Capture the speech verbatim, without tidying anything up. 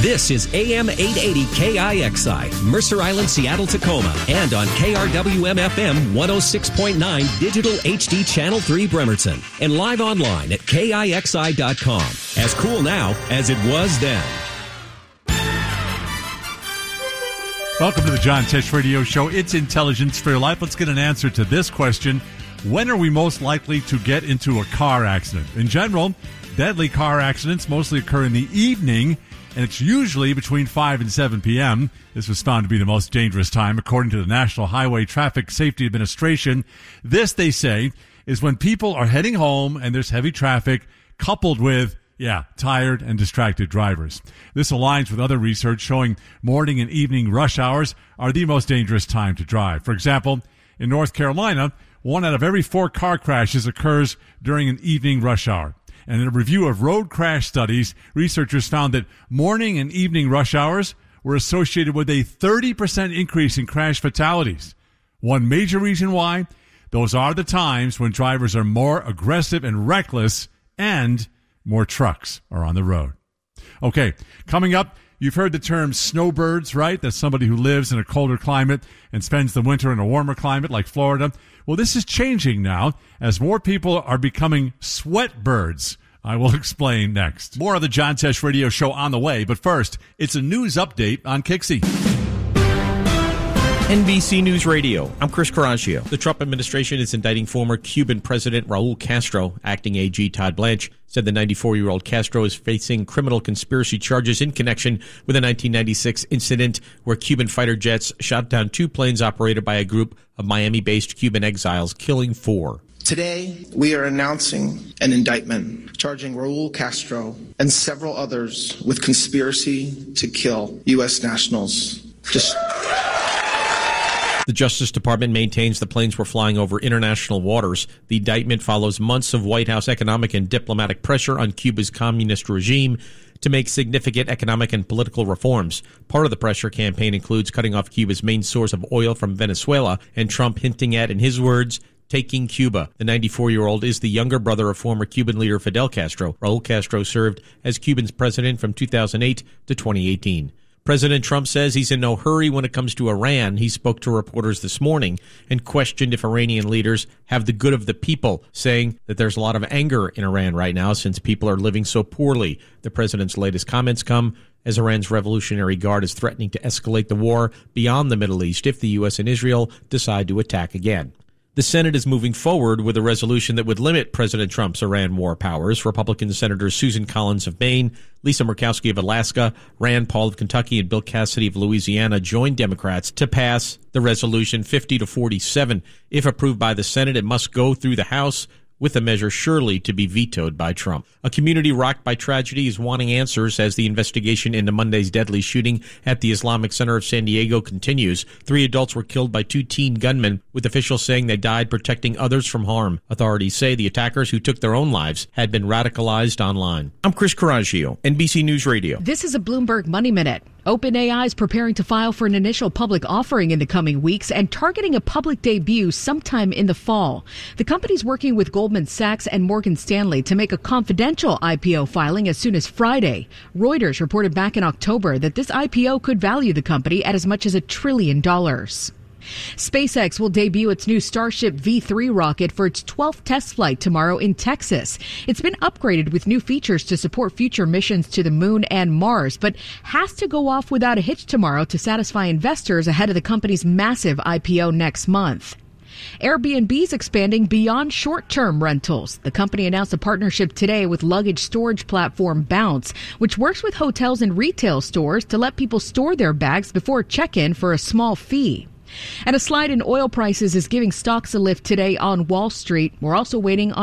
This is A M eight eighty K I X I, Mercer Island, Seattle, Tacoma, and on K R W M F M one oh six point nine Digital H D Channel three Bremerton, and live online at K I X I dot com. As cool now as it was then. Welcome to the John Tesh Radio Show. It's Intelligence for Your Life. Let's get an answer to this question. When are we most likely to get into a car accident? In general, deadly car accidents mostly occur in the evening, and it's usually between five and seven p.m. This was found to be the most dangerous time, according to the National Highway Traffic Safety Administration. This, they say, is when people are heading home and there's heavy traffic, coupled with, yeah, tired and distracted drivers. This aligns with other research showing morning and evening rush hours are the most dangerous time to drive. For example, in North Carolina, one out of every four car crashes occurs during an evening rush hour. And in a review of road crash studies, researchers found that morning and evening rush hours were associated with a thirty percent increase in crash fatalities. One major reason why? Those are the times when drivers are more aggressive and reckless, and more trucks are on the road. Okay, coming up, you've heard the term snowbirds, right? That's somebody who lives in a colder climate and spends the winter in a warmer climate like Florida. Well, this is changing now as more people are becoming sweatbirds. I will explain next. More of the John Tesh Radio Show on the way, but first, it's a news update on Kixie. N B C News Radio. I'm Chris Carragio. The Trump administration is indicting former Cuban President Raul Castro. Acting A G Todd Blanche said the ninety-four-year-old Castro is facing criminal conspiracy charges in connection with a nineteen ninety-six incident where Cuban fighter jets shot down two planes operated by a group of Miami-based Cuban exiles, killing four. Today, we are announcing an indictment charging Raul Castro and several others with conspiracy to kill U S nationals. Just... The Justice Department maintains the planes were flying over international waters. The indictment follows months of White House economic and diplomatic pressure on Cuba's communist regime to make significant economic and political reforms. Part of the pressure campaign includes cutting off Cuba's main source of oil from Venezuela, and Trump hinting at, in his words, taking Cuba. The ninety-four-year-old is the younger brother of former Cuban leader Fidel Castro. Raul Castro served as Cuba's president from two thousand eight to twenty eighteen. President Trump says he's in no hurry when it comes to Iran. He spoke to reporters this morning and questioned if Iranian leaders have the good of the people, saying that there's a lot of anger in Iran right now since people are living so poorly. The president's latest comments come as Iran's Revolutionary Guard is threatening to escalate the war beyond the Middle East if the U S and Israel decide to attack again. The Senate is moving forward with a resolution that would limit President Trump's Iran war powers. Republican Senators Susan Collins of Maine, Lisa Murkowski of Alaska, Rand Paul of Kentucky, and Bill Cassidy of Louisiana joined Democrats to pass the resolution fifty to forty-seven. If approved by the Senate, it must go through the House, with the measure surely to be vetoed by Trump. A community rocked by tragedy is wanting answers as the investigation into Monday's deadly shooting at the Islamic Center of San Diego continues. Three adults were killed by two teen gunmen, with officials saying they died protecting others from harm. Authorities say the attackers who took their own lives had been radicalized online. I'm Chris Carragio, N B C News Radio. This is a Bloomberg Money Minute. OpenAI is preparing to file for an initial public offering in the coming weeks and targeting a public debut sometime in the fall. The company's working with Goldman Sachs and Morgan Stanley to make a confidential I P O filing as soon as Friday. Reuters reported back in October that this I P O could value the company at as much as a trillion dollars. SpaceX will debut its new Starship V three rocket for its twelfth test flight tomorrow in Texas. It's been upgraded with new features to support future missions to the moon and Mars, but has to go off without a hitch tomorrow to satisfy investors ahead of the company's massive I P O next month. Airbnb's expanding beyond short-term rentals. The company announced a partnership today with luggage storage platform Bounce, which works with hotels and retail stores to let people store their bags before check-in for a small fee. And a slide in oil prices is giving stocks a lift today on Wall Street. We're also waiting on